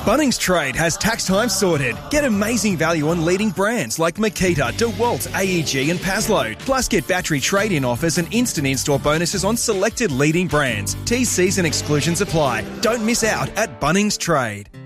Bunnings Trade has tax time sorted. Get amazing value on leading brands like Makita, DeWalt, AEG and Paslow. Plus get battery trade-in offers and instant in-store bonuses on selected leading brands. T's, C's and exclusions apply. Don't miss out at Bunnings Trade.